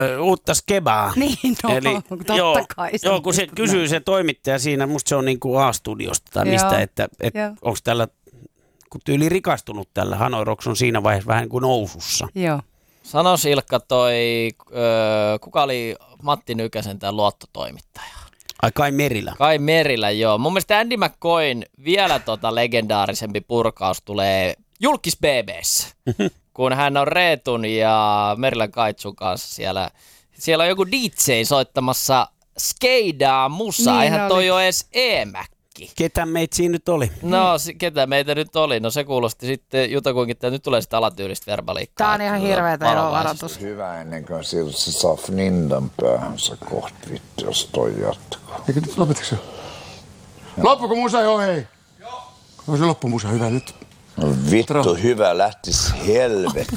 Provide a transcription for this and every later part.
uutta skebaa. Niin, no, eli, totta kai. Joo, kun se kysyy se toimittaja siinä, musta se on niin kuin A-studiosta tai mistä, että onko tällä, kun tyyli rikastunut tällä, Hanoi Rocks on siinä vaiheessa vähän kuin nousussa. Joo. Sanois Ilkka kuka oli Matti Nykäsen tämä luottotoimittaja? Ai Kai Merilä. Kai Merilä, joo. Mun mielestä Andy McCoyn vielä legendaarisempi purkaus tulee julkis BB:ssä, kun hän on Reetun ja Merilän Kaitsun kanssa siellä. Siellä on joku DJ soittamassa skeidaa musaa, niin eihän toi ole edes E-Mäkki. Ketä meitä siinä nyt oli? No, ketä meitä nyt oli? No se kuulosti sitten Jutakuinkin, että nyt tulee sitä alatyylistä verbaliikkaa. Tää on ihan hirveetä joo varoitus. Hyvä ennen kuin se saa fnindan päähänsä kohta vittu, jos toi jatkuu. Eikö nyt lopetiko se? Loppuko musa jo hei? Joo. On se loppumusa hyvä nyt. No vittu hyvä lähtis helvetti.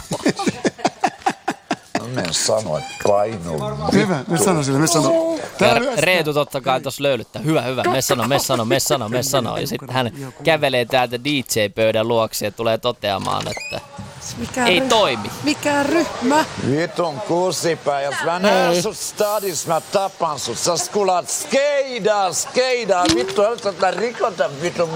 No men sano, että painu. Hyvä, me sano sille, me sano. Reetu totta kai tuossa löylyttää. Hyvä, me sano. Ja sitten hän kävelee täältä DJ-pöydän luoksi ja tulee toteamaan, että ei toimi. Mikä ryhmä? Vitun kusipää, jos mä näen sut stadis, mä tapan sut. Sä skulaat skeidaa. Vittu, älä rikota vitun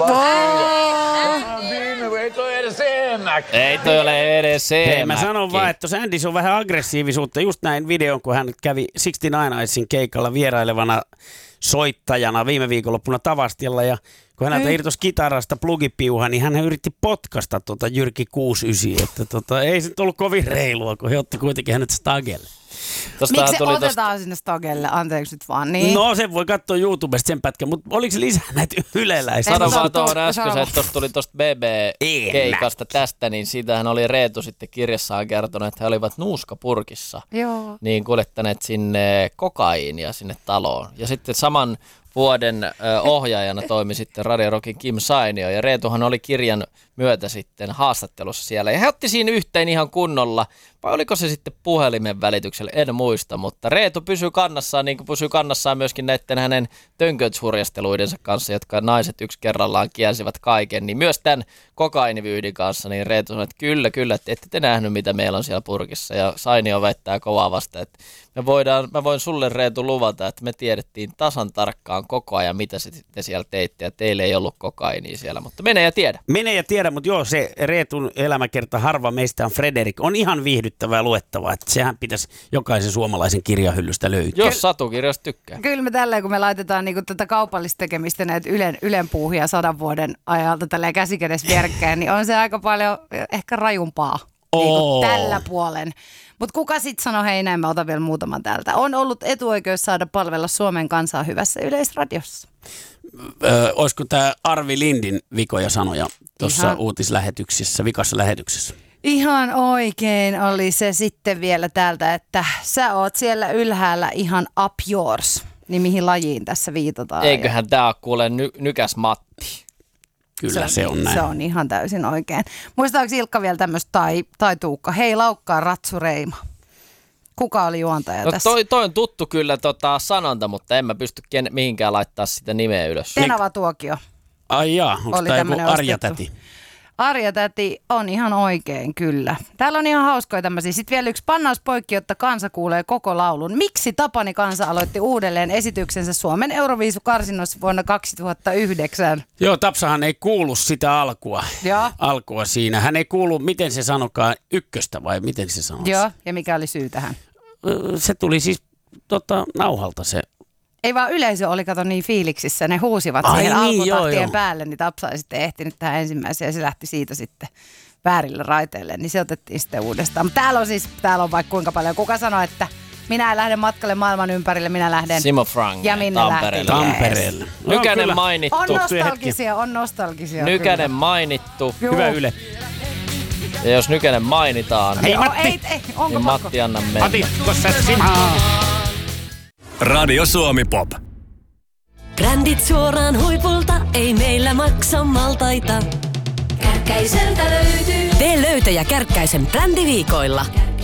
ei toi edes E-Mäkki. Ei toi ole edes E-Mäkki. Mä sanon vaan, että Sandissä on vähän aggressiivisuutta. Just näin videon, kun hän kävi 69 Eyesin keikalla vierailevana soittajana viime viikonloppuna Tavastialla. Ja kun häneltä irtosi kitarasta plugipiuha, niin hän yritti potkasta Jyrki 69. Että ei se ollut kovin reilua, kun he otti kuitenkin hänet stagelle. Miksi se otetaan sinne stagelle? Anteeksi nyt vaan. Niin. No sen voi katsoa YouTubesta sen pätkän, mutta oliko se lisää näitä yleläisiä? Sano vaan tuohon äsken, että tuosta tuli tuosta BB-keikasta tästä, niin siitähän oli Reetu sitten kirjassaan kertonut, että he olivat nuuskapurkissa. Joo. Niin kuljettaneet sinne kokaiinia sinne taloon. Ja sitten saman vuoden ohjaajana toimi sitten Radio Rockin Kim Sainio, ja Reetuhan oli kirjan myötä sitten haastattelussa siellä. Ja he otti siinä yhteen ihan kunnolla, vai oliko se sitten puhelimen välityksellä, en muista, mutta Reetu pysyy kannassaan, niin kuin pysyy kannassaan myöskin näiden hänen tönkötshurjasteluidensa kanssa, jotka naiset yksi kerrallaan kielsivät kaiken, niin myös tämän kokainivyyhdin kanssa, niin Reetu sanoi, että kyllä, että ette te nähnyt, mitä meillä on siellä purkissa, ja Sainio väittää kovaa vasta, että mä voin sulle Reetu luvata, että me tiedettiin tasan tarkkaan koko ajan, mitä te siellä teitte, ja teille ei ollut kokainia siellä, mutta mene ja tiedä. Mene ja tiedä, mutta joo, se Reetun elämäkerta Harva meistä on Frederik on ihan viihdyttävää luettavaa, että sehän pitäisi jokaisen suomalaisen kirjahyllystä löytyä. Jos satukirjasta tykkää. Kyllä me tälleen, kun me laitetaan niinku tätä kaupallista tekemistä näitä Ylen puuhia 100 vuoden ajalta tälleen käsikädessä vierekkäin, niin on se aika paljon ehkä rajumpaa niinku tällä puolen. Mutta kuka sitten sanoi, hei näin, mä otan vielä muutaman täältä. On ollut etuoikeus saada palvella Suomen kansaa hyvässä yleisradiossa. Olisiko tämä Arvi Lindin vikoja sanoja tuossa uutislähetyksessä, vikassa lähetyksessä? Ihan oikein oli se sitten vielä täältä, että sä oot siellä ylhäällä ihan up yours. Niin mihin lajiin tässä viitataan? Eiköhän tää ole kuule Nykäs Matti. Kyllä se on näin. Se on ihan täysin oikein. Muistaako Ilkka vielä tämmöistä tai Tuukka? Hei laukkaa Ratsu Reima. Kuka oli juontaja tässä? Toi on tuttu kyllä sanonta, mutta en mä pysty mihinkään laittaa sitä nimeä ylös. Tenava Tuokio. Ai jaa, onko tämä joku Arja-täti? Arja-täti on ihan oikein, kyllä. Täällä on ihan hauskoja tämmöisiä. Sitten vielä yksi pannauspoikki, jotta kansa kuulee koko laulun. Miksi Tapani kansa aloitti uudelleen esityksensä Suomen Euroviisukarsinnoissa vuonna 2009? Joo, Tapsahan ei kuulu sitä alkua siinä. Hän ei kuulu, miten se sanokaan, ykköstä vai miten se sanoo? Joo, ja mikä oli syy tähän? Se tuli siis nauhalta se. Ei vaan yleisö oli, kato niin fiiliksissä, ne huusivat siihen alkutahtien päälle, niin Tapsa ei sitten ehtinyt tähän ensimmäiseen ja se lähti siitä sitten väärille raiteille, niin se otettiin sitten uudestaan. Mutta täällä on vaikka kuinka paljon. Kuka sanoi, että minä en lähde matkalle maailman ympärille, minä lähden Simo Frank, ja minne Tampereelle. Nykänen mainittu. On nostalgisia. Nykänen mainittu. Juu. Hyvä Yle. Ja jos Nykänen mainitaan, hei Matti, niin Matti anna mennä. Matti, kossa simaa. Radio Suomi Pop. Brändit suoraan huipulta, ei meillä maksa maltaita. Kärkkäiseltä löytyy. Tee löytöjä Kärkkäisen brändiviikoilla.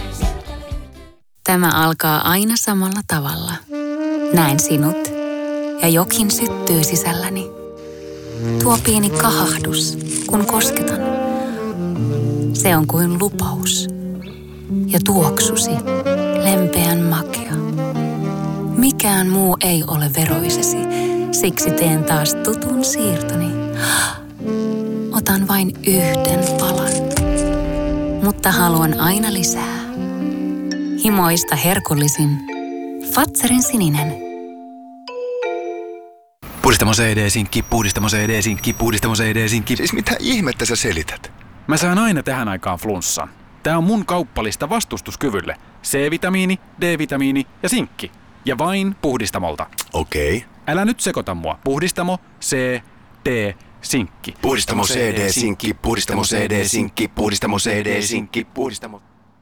Tämä alkaa aina samalla tavalla. Näen sinut ja jokin syttyy sisälläni. Tuo pieni kahahdus, kun kosketan. Se on kuin lupaus. Ja tuoksusi, lempeän makea. Mikään muu ei ole veroisesi, siksi teen taas tutun siirtoni. Otan vain yhden palan, mutta haluan aina lisää. Himoista herkullisin Fazerin sininen. Puhdistamo CD-sinkki, puhdistamo CD-sinkki, puhdistamo CD-sinkki. Siis mitä ihmettä sä selität? Mä saan aina tähän aikaan flunssan. Tää on mun kauppalista vastustuskyvylle. C-vitamiini, D-vitamiini ja sinkki. Ja vain Puhdistamolta. Okei. Älä nyt sekoita mua. Puhdistamo, C, D, sinkki. Puhdistamo CD-sinkki, puhdistamo CD-sinkki, puhdistamo CD-sinkki, puhdistamo...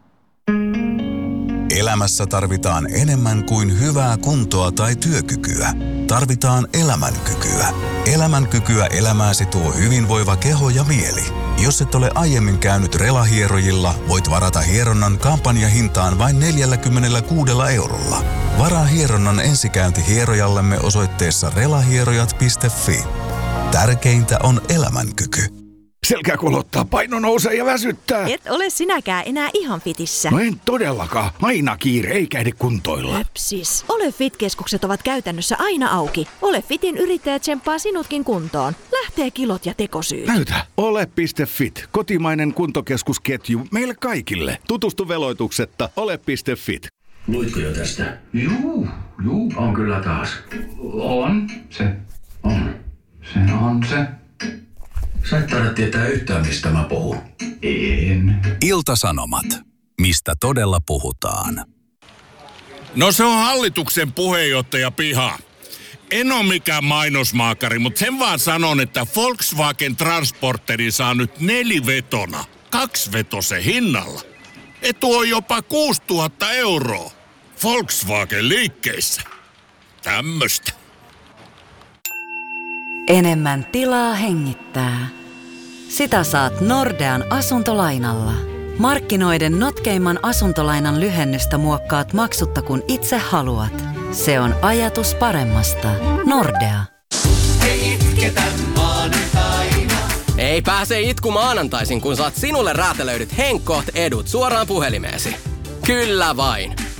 Elämässä tarvitaan enemmän kuin hyvää kuntoa tai työkykyä. Tarvitaan elämänkykyä. Elämänkykyä elämääsi tuo hyvinvoiva keho ja mieli. Jos et ole aiemmin käynyt relahierojilla, voit varata hieronnan kampanjahintaan vain 46 €. Varaa hieronnan ensikäynti hierojallemme osoitteessa relahierojat.fi. Tärkeintä on elämänkyky. Selkä kolottaa, paino nousee ja väsyttää. Et ole sinäkään enää ihan fitissä. No en todellakaan. Aina kiire, eikä ehdi kuntoilla. Löpsis. Ole Fit-keskukset ovat käytännössä aina auki. Ole Fitin yrittäjä tsemppaa sinutkin kuntoon. Lähtee kilot ja tekosyyt. Näytä. Ole.fit. Kotimainen kuntokeskusketju meille kaikille. Tutustu veloituksetta. Ole.fit. Luitko jo tästä? Juu, on kyllä taas. On. Se on se. Sä et taida tietää yhtään, mistä mä puhun. En. Ilta-Sanomat. Mistä todella puhutaan? No se on hallituksen puheenjohtaja piha. En ole mikään mainosmaakari, mutta sen vaan sanon, että Volkswagen Transporteri saa nyt 4-vetona, 2-vetosen hinnalla. Etu on jopa 6 000 €. Volkswagen liikkeissä. Tämmöstä. Enemmän tilaa hengittää. Sitä saat Nordean asuntolainalla. Markkinoiden notkeimman asuntolainan lyhennystä muokkaat maksutta kun itse haluat. Se on ajatus paremmasta. Nordea. Ei itketä maanantaina. Ei pääse itku maanantaisin, kun saat sinulle räätälöidyt Henkkoht edut suoraan puhelimeesi. Kyllä vain.